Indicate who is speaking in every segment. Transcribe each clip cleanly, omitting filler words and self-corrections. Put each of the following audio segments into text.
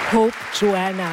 Speaker 1: Hope Joanna.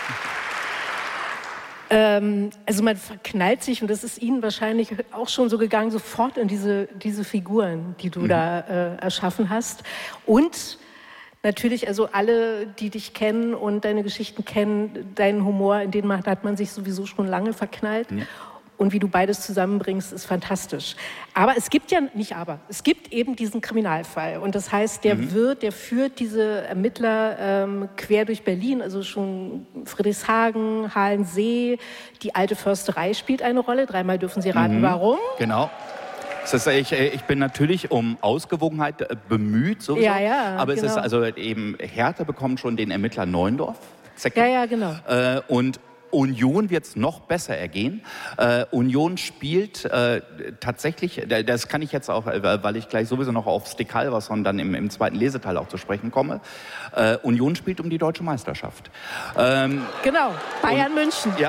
Speaker 1: Also man verknallt sich, und das ist Ihnen wahrscheinlich auch schon so gegangen, sofort in diese Figuren, die du da erschaffen hast. Und natürlich, also alle, die dich kennen und deine Geschichten kennen, deinen Humor, in den hat man sich sowieso schon lange verknallt. Ja. Und wie du beides zusammenbringst, ist fantastisch. Aber es gibt es gibt eben diesen Kriminalfall. Und das heißt, der führt diese Ermittler quer durch Berlin, also schon Friedrichshagen, Halensee, die alte Försterei spielt eine Rolle. Dreimal dürfen Sie raten, warum.
Speaker 2: Genau. Ich bin natürlich um Ausgewogenheit bemüht, sowieso.
Speaker 1: Ja,
Speaker 2: aber
Speaker 1: genau.
Speaker 2: Es ist also eben, Hertha bekommt schon den Ermittler Neuendorf.
Speaker 1: Ja, genau.
Speaker 2: Und Union wird es noch besser ergehen. Union spielt tatsächlich, das kann ich jetzt auch, weil ich gleich sowieso noch auf Stig Halvarsson dann im zweiten Leseteil auch zu sprechen komme. Union spielt um die deutsche Meisterschaft.
Speaker 1: Genau, Bayern München.
Speaker 2: Ja.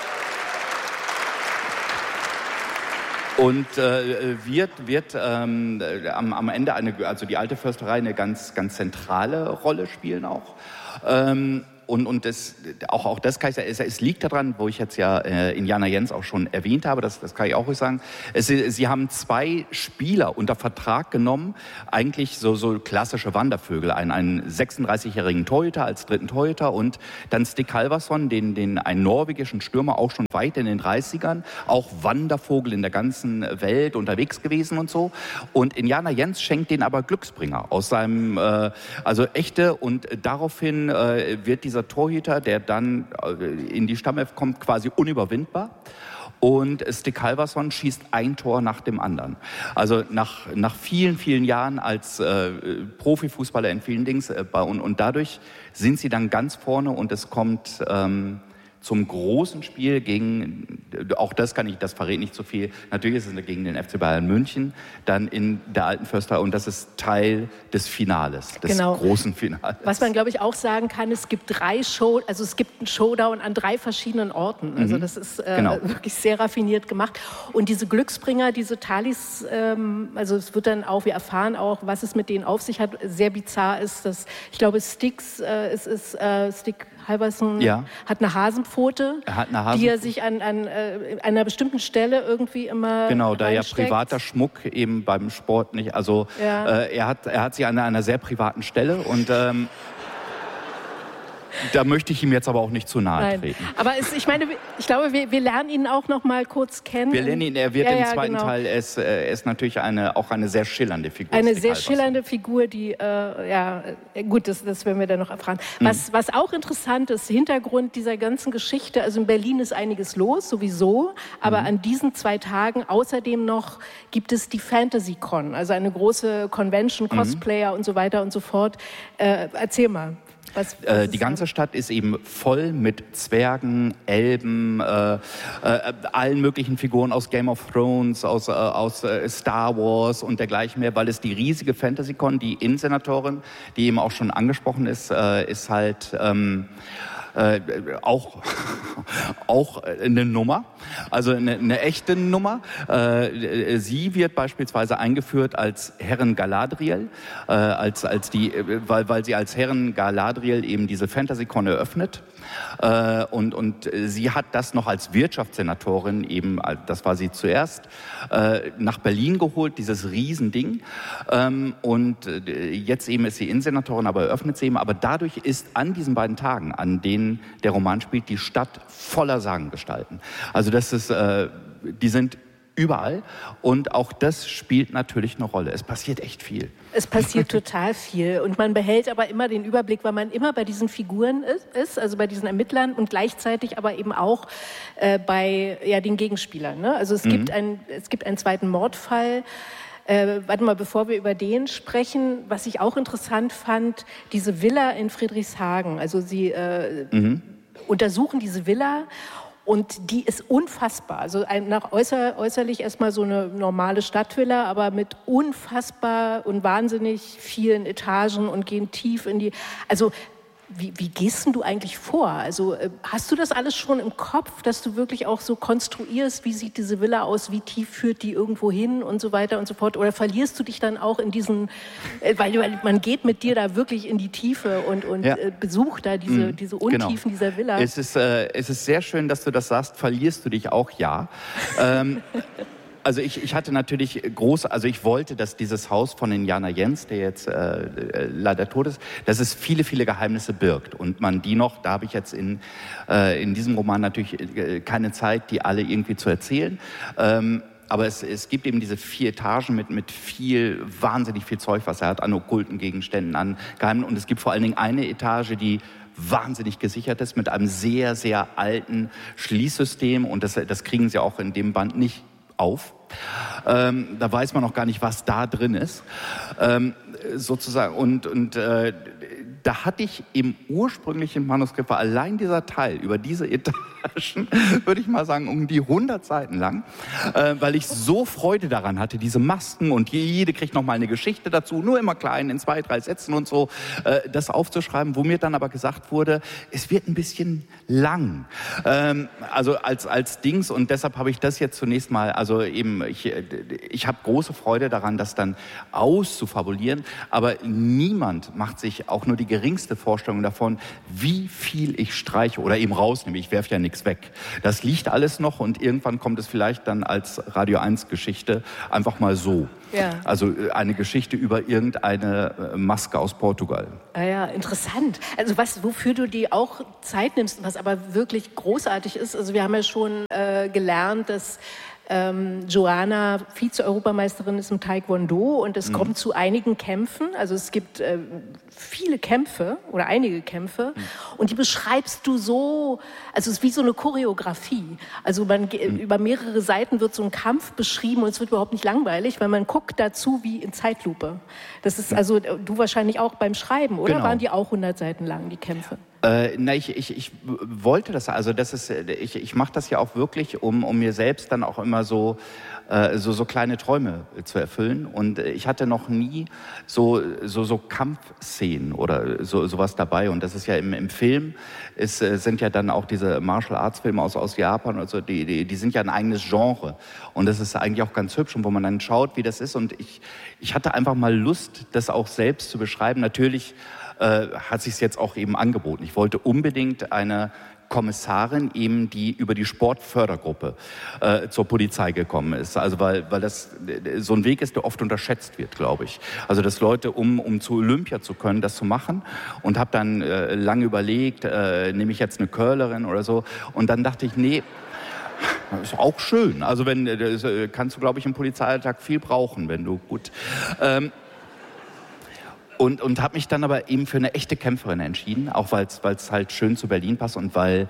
Speaker 2: Und wird am Ende also die alte Försterei eine ganz, ganz zentrale Rolle spielen auch. Und auch das kann ich sagen, es liegt daran, wo ich jetzt ja Indiana Jens auch schon erwähnt habe, das kann ich auch ruhig sagen. Sie haben 2 Spieler unter Vertrag genommen, eigentlich so klassische Wandervögel, einen 36-jährigen Torhüter als dritten Torhüter und dann Stig Halvarsson, einen norwegischen Stürmer, auch schon weit in den 30ern, auch Wandervogel in der ganzen Welt unterwegs gewesen und so. Und Indiana Jens schenkt den aber Glücksbringer aus seinem, also echte, und daraufhin wird dieser Torhüter, der dann in die Stammelf kommt, quasi unüberwindbar. Und Stig Halvarsson schießt ein Tor nach dem anderen. Also nach vielen, vielen Jahren als Profifußballer in vielen Dings. Und dadurch sind sie dann ganz vorne und es kommt zum großen Spiel gegen, auch das verrät nicht so viel, natürlich ist es gegen den FC Bayern München, dann in der alten Förster, und das ist Teil des Finales, des großen Finales.
Speaker 1: Was man, glaube ich, auch sagen kann, es gibt einen Showdown an 3 verschiedenen Orten. Also das ist wirklich sehr raffiniert gemacht. Und diese Glücksbringer, diese Thalis, also es wird dann auch, wir erfahren auch, was es mit denen auf sich hat, sehr bizarr ist, dass, ich glaube, Stig Halvarsson hat eine Hasenpfote, die er sich an einer bestimmten Stelle irgendwie immer
Speaker 2: genau, da ja
Speaker 1: reinsteckt.
Speaker 2: Privater Schmuck eben beim Sport nicht, also er hat sie an einer sehr privaten Stelle und da möchte ich ihm jetzt aber auch nicht zu nahe treten.
Speaker 1: Aber ich glaube, wir lernen ihn auch noch mal kurz kennen.
Speaker 2: Wir lernen ihn, er wird im zweiten Teil, er ist natürlich auch eine sehr schillernde Figur.
Speaker 1: Eine sehr schillernde Figur, die, gut, das werden wir dann noch erfahren. Was auch interessant ist, Hintergrund dieser ganzen Geschichte, also in Berlin ist einiges los, sowieso, aber an diesen 2 Tagen außerdem noch gibt es die FantasyCon, also eine große Convention, Cosplayer und so weiter und so fort. Erzähl mal.
Speaker 2: Die ganze Stadt ist eben voll mit Zwergen, Elben, allen möglichen Figuren aus Game of Thrones, aus Star Wars und dergleichen mehr, weil es die riesige FantasyCon, die Innensenatorin, die eben auch schon angesprochen ist halt auch eine Nummer, also eine echte Nummer. Sie wird beispielsweise eingeführt als Herren Galadriel, weil sie als Herren Galadriel eben diese FantasyCon eröffnet. Und sie hat das noch als Wirtschaftssenatorin eben, das war sie zuerst, nach Berlin geholt, dieses Riesending. Und jetzt eben ist sie Innensenatorin, aber eröffnet sie eben. Aber dadurch ist an diesen beiden Tagen, an denen der Roman spielt, die Stadt voller Sagengestalten. Also die sind überall und auch das spielt natürlich eine Rolle. Es passiert echt viel.
Speaker 1: Es passiert total viel und man behält aber immer den Überblick, weil man immer bei diesen Figuren ist, also bei diesen Ermittlern und gleichzeitig aber eben auch bei den Gegenspielern. Ne? Also es gibt einen zweiten Mordfall. Warte mal, bevor wir über den sprechen, was ich auch interessant fand, diese Villa in Friedrichshagen. Also sie untersuchen diese Villa und die ist unfassbar. Also äußerlich erstmal so eine normale Stadtvilla, aber mit unfassbar und wahnsinnig vielen Etagen und gehen tief in die... Also wie gehst denn du eigentlich vor? Also hast du das alles schon im Kopf, dass du wirklich auch so konstruierst, wie sieht diese Villa aus, wie tief führt die irgendwo hin und so weiter und so fort? Oder verlierst du dich dann auch in diesen, weil man geht mit dir da wirklich in die Tiefe und besucht da diese Untiefen dieser Villa?
Speaker 2: Es ist sehr schön, dass du das sagst, verlierst du dich auch, ja. Also ich hatte natürlich ich wollte, dass dieses Haus von Indiana Jens, der jetzt leider tot ist, dass es viele, viele Geheimnisse birgt und man die noch, da habe ich jetzt in diesem Roman natürlich keine Zeit, die alle irgendwie zu erzählen, aber es gibt eben diese 4 Etagen mit wahnsinnig viel Zeug, was er hat, an okkulten Gegenständen, an Geheimen, und es gibt vor allen Dingen eine Etage, die wahnsinnig gesichert ist mit einem sehr, sehr alten Schließsystem, und das kriegen sie auch in dem Band nicht auf. Da weiß man noch gar nicht, was da drin ist, sozusagen. Und da hatte ich im ursprünglichen Manuskript, war allein dieser Teil über diese Etagen, würde ich mal sagen, um die 100 Seiten lang, weil ich so Freude daran hatte, diese Masken, und jede kriegt noch mal eine Geschichte dazu, nur immer klein, in 2, 3 Sätzen und so, das aufzuschreiben, wo mir dann aber gesagt wurde, es wird ein bisschen lang, also als Dings, und deshalb habe ich das jetzt zunächst mal, also eben, ich habe große Freude daran, das dann auszufabulieren, aber niemand macht sich auch nur die geringste Vorstellung davon, wie viel ich streiche oder eben rausnehme. Ich werfe ja nichts weg. Das liegt alles noch, und irgendwann kommt es vielleicht dann als Radio 1 Geschichte einfach mal so. Ja. Also eine Geschichte über irgendeine Maske aus Portugal.
Speaker 1: Ah ja, interessant. Also wofür du dir auch Zeit nimmst, was aber wirklich großartig ist. Also wir haben ja schon gelernt, dass Joanna Vize-Europameisterin ist im Taekwondo, und es kommt zu einigen Kämpfen. Also es gibt viele Kämpfe oder einige Kämpfe, und die beschreibst du so, also es ist wie so eine Choreografie. Also über mehrere Seiten wird so ein Kampf beschrieben, und es wird überhaupt nicht langweilig, weil man guckt dazu wie in Zeitlupe. Das ist also du wahrscheinlich auch beim Schreiben, oder? Genau. Waren die auch 100 Seiten lang, die Kämpfe?
Speaker 2: Ich wollte das, also ich mache das ja auch wirklich, um mir selbst dann auch immer so kleine Träume zu erfüllen, und ich hatte noch nie so Kampfszenen oder sowas dabei, und das ist ja im Film, sind ja dann auch diese Martial Arts Filme aus Japan, also die sind ja ein eigenes Genre, und das ist eigentlich auch ganz hübsch, und wo man dann schaut, wie das ist, und ich hatte einfach mal Lust, das auch selbst zu beschreiben. Natürlich hat sich jetzt auch eben angeboten. Ich wollte unbedingt eine Kommissarin eben, die über die Sportfördergruppe zur Polizei gekommen ist. Also weil das so ein Weg ist, der oft unterschätzt wird, glaube ich. Also dass Leute, um zu Olympia zu können, das zu machen, und habe dann lange überlegt, nehme ich jetzt eine Curlerin oder so, und dann dachte ich, nee, ist auch schön. Also kannst du, glaube ich, im Polizeialltag viel brauchen, wenn du gut... Und habe mich dann aber eben für eine echte Kämpferin entschieden, auch weil es halt schön zu Berlin passt, und weil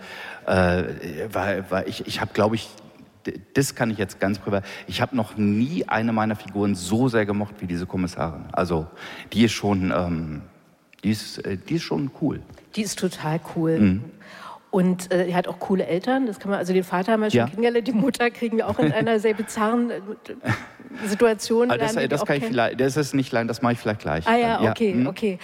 Speaker 2: ich habe, glaube ich, das kann ich jetzt ganz privat, ich habe noch nie eine meiner Figuren so sehr gemocht wie diese Kommissarin. Also die ist schon, die ist schon cool.
Speaker 1: Die ist total cool. Mhm. Und er hat auch coole Eltern, das kann man, also den Vater haben wir schon kennengelernt, die Mutter kriegen wir auch in einer sehr bizarren Situation.
Speaker 2: Das kann ich vielleicht, das ist nicht lang, das mache ich vielleicht gleich.
Speaker 1: Ah ja, okay, okay.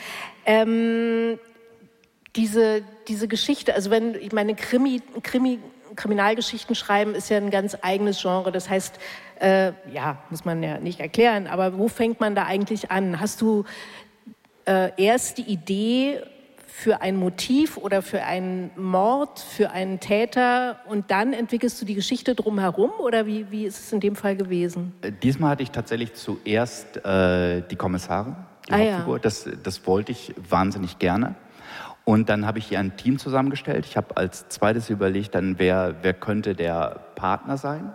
Speaker 1: Diese Geschichte, also ich meine, Kriminalgeschichten schreiben ist ja ein ganz eigenes Genre, das heißt, muss man ja nicht erklären, aber wo fängt man da eigentlich an? Hast du erst die Idee für ein Motiv oder für einen Mord, für einen Täter, und dann entwickelst du die Geschichte drumherum, oder wie ist es in dem Fall gewesen?
Speaker 2: Diesmal hatte ich tatsächlich zuerst die Kommissarin, die Hauptfigur. Ja. Das wollte ich wahnsinnig gerne. Und dann habe ich ihr ein Team zusammengestellt. Ich habe als zweites überlegt, dann wer könnte der Partner sein.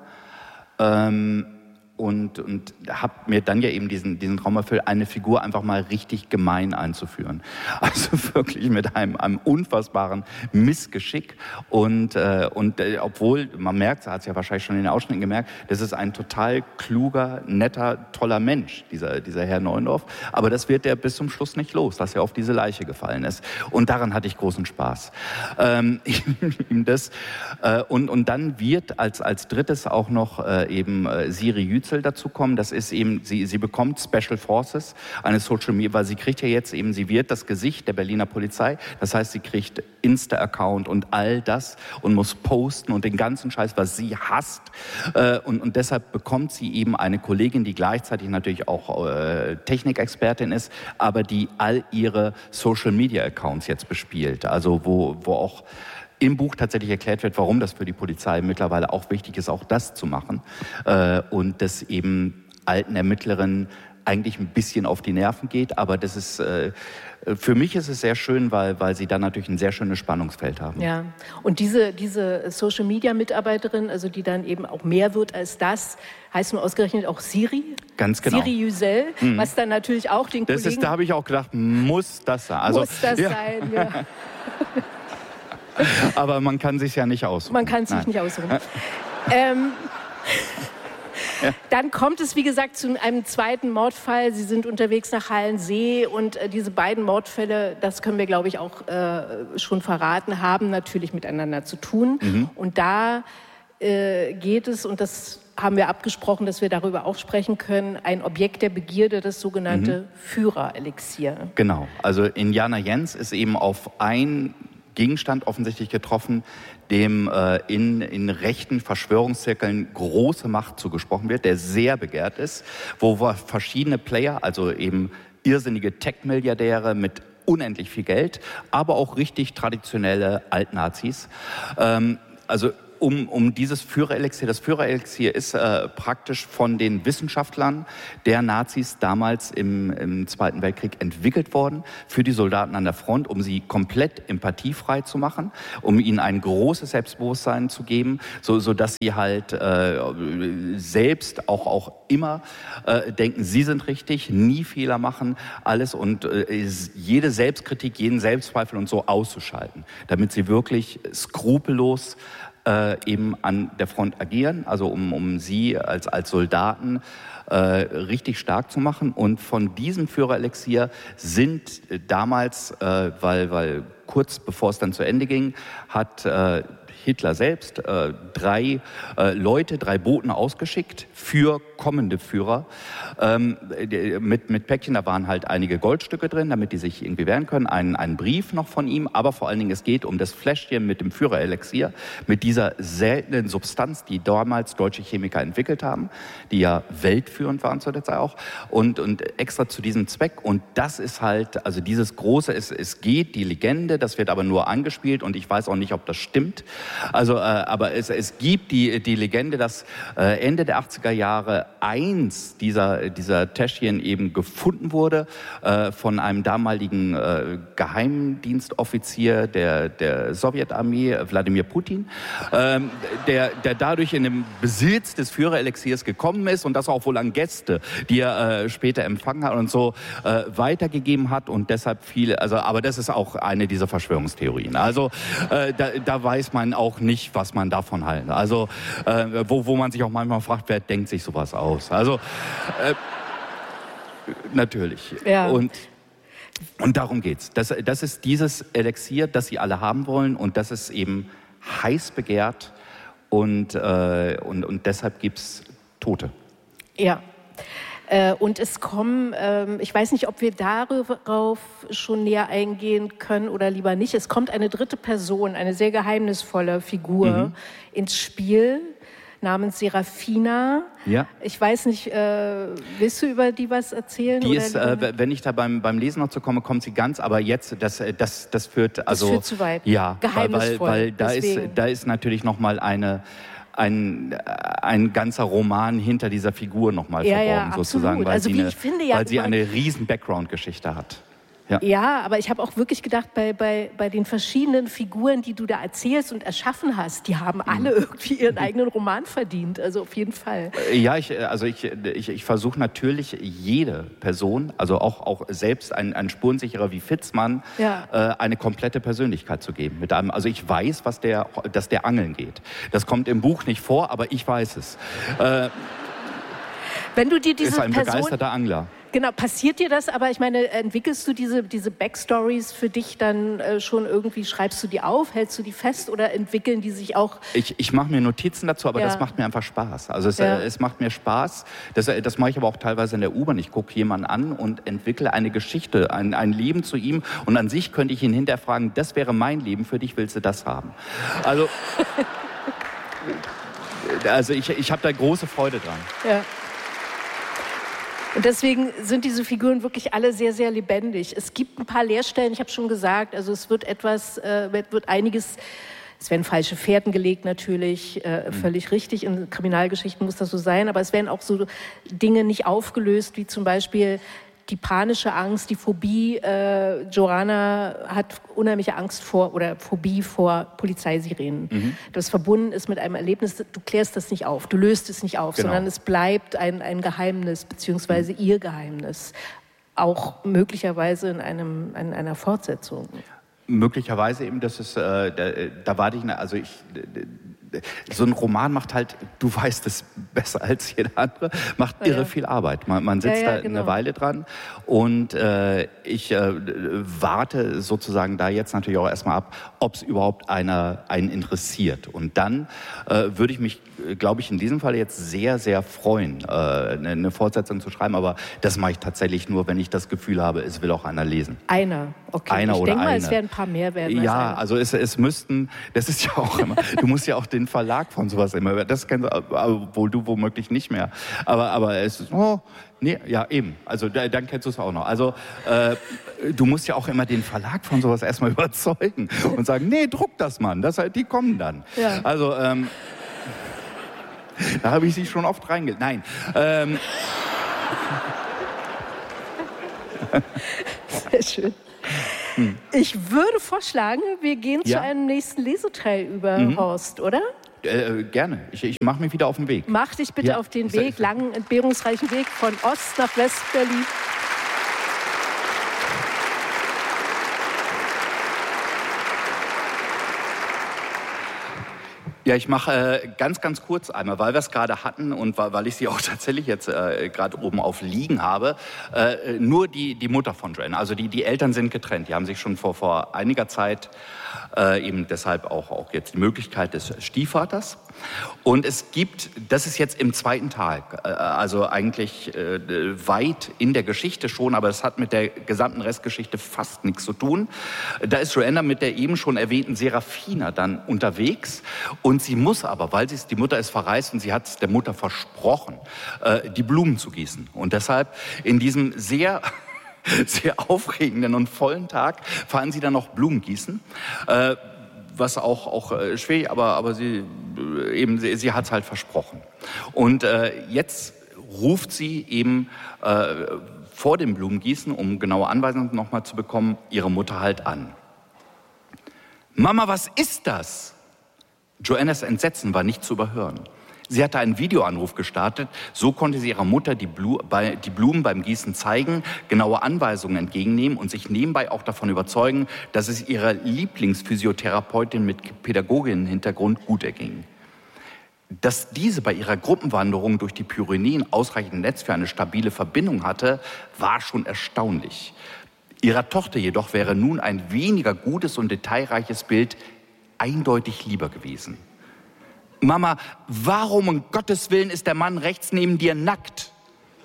Speaker 2: Und habe mir dann ja eben diesen Traum erfüllt, eine Figur einfach mal richtig gemein einzuführen. Also wirklich mit einem unfassbaren Missgeschick. Und obwohl, man merkt, hat es ja wahrscheinlich schon in den Ausschnitten gemerkt, das ist ein total kluger, netter, toller Mensch, dieser Herr Neuendorf. Aber das wird er bis zum Schluss nicht los, dass er auf diese Leiche gefallen ist. Und daran hatte ich großen Spaß. Und dann wird als drittes auch noch eben Siri Yücel Schnitzel dazu kommen. Das ist eben, sie bekommt Special Forces, eine Social Media, weil sie kriegt ja jetzt eben, sie wird das Gesicht der Berliner Polizei. Das heißt, sie kriegt Insta-Account und all das und muss posten und den ganzen Scheiß, was sie hasst. Und deshalb bekommt sie eben eine Kollegin, die gleichzeitig natürlich auch Technikexpertin ist, aber die all ihre Social-Media-Accounts jetzt bespielt. Also wo auch im Buch tatsächlich erklärt wird, warum das für die Polizei mittlerweile auch wichtig ist, auch das zu machen. Und das eben alten Ermittlerinnen eigentlich ein bisschen auf die Nerven geht. Aber das ist, für mich ist es sehr schön, weil sie dann natürlich ein sehr schönes Spannungsfeld haben.
Speaker 1: Ja, und diese Social-Media-Mitarbeiterin, also die dann eben auch mehr wird als das, heißt nur ausgerechnet auch Siri.
Speaker 2: Ganz genau.
Speaker 1: Siri Yücel, was dann natürlich auch den Kollegen...
Speaker 2: Da habe ich auch gedacht, muss das sein? Also,
Speaker 1: muss das sein, ja.
Speaker 2: Aber man kann sich ja nicht aussuchen.
Speaker 1: Man kann sich nicht aussuchen. Dann kommt es, wie gesagt, zu einem zweiten Mordfall. Sie sind unterwegs nach Hallensee und diese beiden Mordfälle, das können wir, glaube ich, auch schon verraten, haben natürlich miteinander zu tun. Und da geht es, und das haben wir abgesprochen, dass wir darüber auch sprechen können, ein Objekt der Begierde, das sogenannte Führerelixier.
Speaker 2: Genau, also Indiana Jens ist eben auf ein Gegenstand offensichtlich getroffen, dem in rechten Verschwörungszirkeln große Macht zugesprochen wird, der sehr begehrt ist, wo verschiedene Player, also eben irrsinnige Tech-Milliardäre mit unendlich viel Geld, aber auch richtig traditionelle Altnazis, um dieses Führerelixier. Das Führerelixier ist praktisch von den Wissenschaftlern der Nazis damals im Zweiten Weltkrieg entwickelt worden für die Soldaten an der Front, um sie komplett empathiefrei zu machen, um ihnen ein großes Selbstbewusstsein zu geben, sodass sie halt selbst auch immer denken, sie sind richtig, nie Fehler machen, alles und jede Selbstkritik, jeden Selbstzweifel und so auszuschalten, damit sie wirklich skrupellos eben an der Front agieren, also um sie als Soldaten richtig stark zu machen. Und von diesem Führerelixier sind damals, weil kurz bevor es dann zu Ende ging, hat Hitler selbst drei Boten ausgeschickt für kommende Führer mit Päckchen. Da waren halt einige Goldstücke drin, damit die sich irgendwie wehren können. Ein Brief noch von ihm, aber vor allen Dingen es geht um das Fläschchen mit dem Führerelixier, mit dieser seltenen Substanz, die damals deutsche Chemiker entwickelt haben, die ja weltführend waren zu der Zeit auch und extra zu diesem Zweck. Und das ist halt, also dieses große, es geht die Legende, das wird aber nur angespielt und ich weiß auch nicht, ob das stimmt. Also, aber es gibt die Legende, dass Ende der 80er Jahre eins dieser Täschchen eben gefunden wurde von einem damaligen Geheimdienstoffizier der Sowjetarmee, Wladimir Putin, der dadurch in den Besitz des Führerelixiers gekommen ist und das auch wohl an Gäste, die er später empfangen hat und so weitergegeben hat und deshalb viele, aber das ist auch eine dieser Verschwörungstheorien. Also da weiß man auch nicht, was man davon hält. Also wo man sich auch manchmal fragt, wer denkt sich sowas aus? Also natürlich.
Speaker 1: Ja.
Speaker 2: Und darum geht's. Das ist dieses Elixier, das sie alle haben wollen und das ist eben heiß begehrt und deshalb gibt's Tote.
Speaker 1: Ja. Und es kommen, ich weiß nicht, ob wir darauf schon näher eingehen können oder lieber nicht, es kommt eine dritte Person, eine sehr geheimnisvolle Figur ins Spiel, namens Serafina.
Speaker 2: Ja.
Speaker 1: Ich weiß nicht, willst du über die was erzählen?
Speaker 2: Die ist, wenn ich da beim Lesen noch zu komme, kommt sie ganz, aber jetzt, das führt, also... Das
Speaker 1: führt zu weit.
Speaker 2: Ja,
Speaker 1: geheimnisvoll.
Speaker 2: Weil da ist natürlich nochmal ein ganzer Roman hinter dieser Figur nochmal verborgen, sozusagen, weil sie eine riesen Background-Geschichte hat.
Speaker 1: Ja, aber ich habe auch wirklich gedacht, bei den verschiedenen Figuren, die du da erzählst und erschaffen hast, die haben alle irgendwie ihren eigenen Roman verdient, also auf jeden Fall.
Speaker 2: Ja, ich versuche natürlich jede Person, also auch selbst ein Spurensicherer wie Fitzmann, eine komplette Persönlichkeit zu geben. Also ich weiß, dass der angeln geht. Das kommt im Buch nicht vor, aber ich weiß es.
Speaker 1: Wenn du dir diese
Speaker 2: ist ein begeisterter Angler.
Speaker 1: Genau, passiert dir das? Aber ich meine, entwickelst du diese Backstories für dich dann schon irgendwie, schreibst du die auf, hältst du die fest oder entwickeln die sich auch?
Speaker 2: Ich mache mir Notizen dazu, aber das macht mir einfach Spaß. Also es macht mir Spaß. Das mache ich aber auch teilweise in der U-Bahn. Ich gucke jemanden an und entwickle eine Geschichte, ein Leben zu ihm. Und an sich könnte ich ihn hinterher fragen, das wäre mein Leben, für dich willst du das haben? Also ich habe da große Freude dran.
Speaker 1: Ja. Und deswegen sind diese Figuren wirklich alle sehr, sehr lebendig. Es gibt ein paar Leerstellen, ich habe schon gesagt, also es wird einiges, es werden falsche Fährten gelegt natürlich, völlig richtig, in Kriminalgeschichten muss das so sein, aber es werden auch so Dinge nicht aufgelöst, wie zum Beispiel die panische Angst, die Phobie. Joanna hat unheimliche Angst Phobie vor Polizeisirenen. Das verbunden ist mit einem Erlebnis, du klärst das nicht auf, du löst es nicht auf, sondern es bleibt ein Geheimnis, beziehungsweise ihr Geheimnis. Auch möglicherweise in einer Fortsetzung.
Speaker 2: Möglicherweise eben, dass es, da warte ich, also so ein Roman macht halt, du weißt es besser als jeder andere, macht irre viel Arbeit. Man sitzt da eine Weile dran und ich warte sozusagen da jetzt natürlich auch erstmal ab, ob es überhaupt einen interessiert. Und dann würde ich mich, glaube ich, in diesem Fall jetzt sehr, sehr freuen, eine Fortsetzung zu schreiben. Aber das mache ich tatsächlich nur, wenn ich das Gefühl habe, es will auch einer lesen.
Speaker 1: Einer, okay. Ich denke mal, es werden ein paar mehr werden.
Speaker 2: Ja, also es müssten, das ist ja auch immer, du musst ja auch den Verlag von sowas immer, das kennst du, obwohl du womöglich nicht mehr. Aber es ist, nee, ja eben, also dann kennst du es auch noch. Also du musst ja auch immer den Verlag von sowas erstmal überzeugen und sagen, nee, druck das, Mann, die kommen dann. Ja. Also, da habe ich sie schon oft reingelegt. Nein.
Speaker 1: Sehr schön. Ich würde vorschlagen, wir gehen zu einem nächsten Leseteil über, Horst, oder?
Speaker 2: Gerne. Ich mache mich wieder auf den Weg.
Speaker 1: Mach dich bitte auf den Weg, langen, entbehrungsreichen Weg von Ost nach West-Berlin.
Speaker 2: Ja, ich mache ganz, ganz kurz einmal, weil wir es gerade hatten und weil ich sie auch tatsächlich jetzt gerade oben auf liegen habe, nur die Mutter von Joanna. Also die Eltern sind getrennt. Die haben sich schon vor einiger Zeit eben deshalb auch jetzt die Möglichkeit des Stiefvaters. Und es gibt, das ist jetzt im zweiten Teil, also eigentlich weit in der Geschichte schon, aber es hat mit der gesamten Restgeschichte fast nichts zu tun. Da ist Joanna mit der eben schon erwähnten Serafina dann unterwegs und sie muss aber, weil die Mutter ist verreist und sie hat es der Mutter versprochen, die Blumen zu gießen. Und deshalb in diesem sehr aufregenden und vollen Tag fahren sie dann noch Blumen gießen. Was auch schwierig, aber sie hat es halt versprochen. Und jetzt ruft sie eben vor dem Blumengießen, um genaue Anweisungen nochmal zu bekommen, ihre Mutter halt an. Mama, was ist das? Joannas Entsetzen war nicht zu überhören. Sie hatte einen Videoanruf gestartet, so konnte sie ihrer Mutter die Blumen beim Gießen zeigen, genaue Anweisungen entgegennehmen und sich nebenbei auch davon überzeugen, dass es ihrer Lieblingsphysiotherapeutin mit Pädagoginnenhintergrund gut erging. Dass diese bei ihrer Gruppenwanderung durch die Pyrenäen ausreichend Netz für eine stabile Verbindung hatte, war schon erstaunlich. Ihrer Tochter jedoch wäre nun ein weniger gutes und detailreiches Bild eindeutig lieber gewesen. Mama, warum um Gottes Willen ist der Mann rechts neben dir nackt?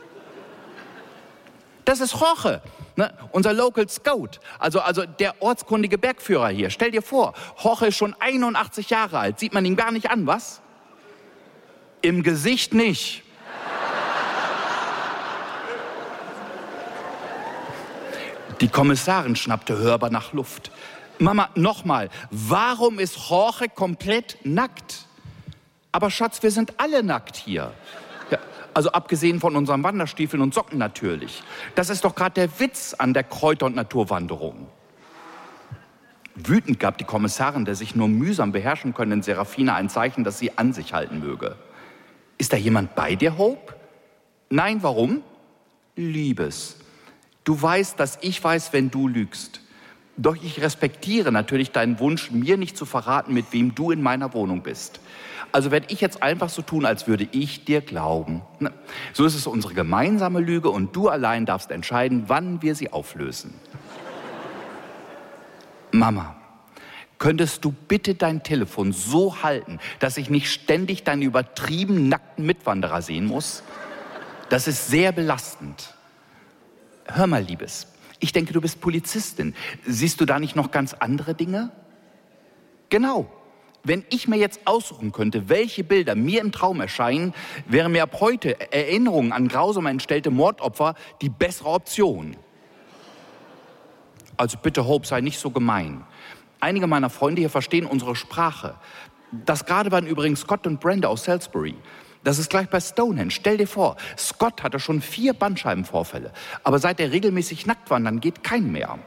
Speaker 2: Das ist Jorge, ne? Unser Local Scout, also der ortskundige Bergführer hier. Stell dir vor, Jorge ist schon 81 Jahre alt, sieht man ihn gar nicht an, was? Im Gesicht nicht. Die Kommissarin schnappte hörbar nach Luft. Mama, nochmal, warum ist Jorge komplett nackt? Aber Schatz, wir sind alle nackt hier. Ja, also abgesehen von unseren Wanderstiefeln und Socken natürlich. Das ist doch gerade der Witz an der Kräuter- und Naturwanderung. Wütend gab die Kommissarin der sich nur mühsam beherrschen können Serafina ein Zeichen, dass sie an sich halten möge. Ist da jemand bei dir, Hope? Nein, warum? Liebes, du weißt, dass ich weiß, wenn du lügst. Doch ich respektiere natürlich deinen Wunsch, mir nicht zu verraten, mit wem du in meiner Wohnung bist. Also werde ich jetzt einfach so tun, als würde ich dir glauben. So ist es unsere gemeinsame Lüge und du allein darfst entscheiden, wann wir sie auflösen. Mama, könntest du bitte dein Telefon so halten, dass ich nicht ständig deinen übertrieben nackten Mitwanderer sehen muss? Das ist sehr belastend. Hör mal, Liebes, ich denke, du bist Polizistin. Siehst du da nicht noch ganz andere Dinge? Genau. Wenn ich mir jetzt aussuchen könnte, welche Bilder mir im Traum erscheinen, wäre mir ab heute Erinnerungen an grausam entstellte Mordopfer die bessere Option. Also bitte, Hope, sei nicht so gemein. Einige meiner Freunde hier verstehen unsere Sprache. Das gerade waren übrigens Scott und Brenda aus Salisbury. Das ist gleich bei Stonehenge. Stell dir vor, Scott hatte schon 4 Bandscheibenvorfälle. Aber seit er regelmäßig nackt wandern geht, kein mehr.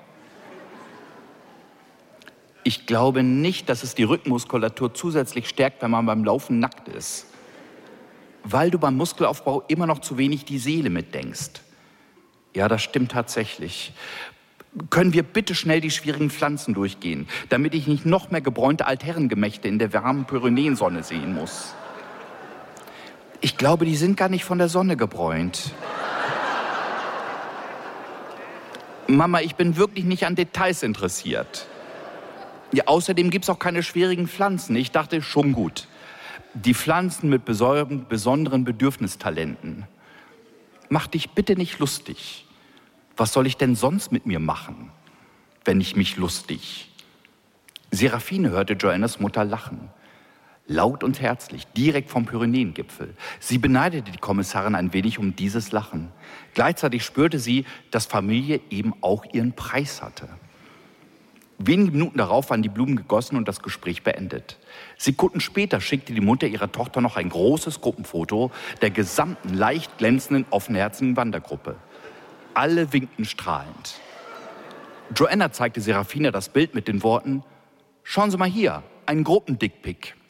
Speaker 2: Ich glaube nicht, dass es die Rückenmuskulatur zusätzlich stärkt, wenn man beim Laufen nackt ist. Weil du beim Muskelaufbau immer noch zu wenig die Seele mitdenkst. Ja, das stimmt tatsächlich. Können wir bitte schnell die schwierigen Pflanzen durchgehen, damit ich nicht noch mehr gebräunte Altherrengemächte in der warmen Pyrenäensonne sehen muss? Ich glaube, die sind gar nicht von der Sonne gebräunt. Mama, ich bin wirklich nicht an Details interessiert. Ja, außerdem gibt es auch keine schwierigen Pflanzen. Ich dachte, schon gut. Die Pflanzen mit besonderen Bedürfnistalenten. Mach dich bitte nicht lustig. Was soll ich denn sonst mit mir machen, wenn ich mich lustig? Seraphine hörte Joannas Mutter lachen. Laut und herzlich, direkt vom Pyrenäengipfel. Sie beneidete die Kommissarin ein wenig um dieses Lachen. Gleichzeitig spürte sie, dass Familie eben auch ihren Preis hatte. Wenige Minuten darauf waren die Blumen gegossen und das Gespräch beendet. Sekunden später schickte die Mutter ihrer Tochter noch ein großes Gruppenfoto der gesamten leicht glänzenden, offenherzigen Wandergruppe. Alle winkten strahlend. Joanna zeigte Seraphine das Bild mit den Worten: Schauen Sie mal hier, ein Gruppendickpick.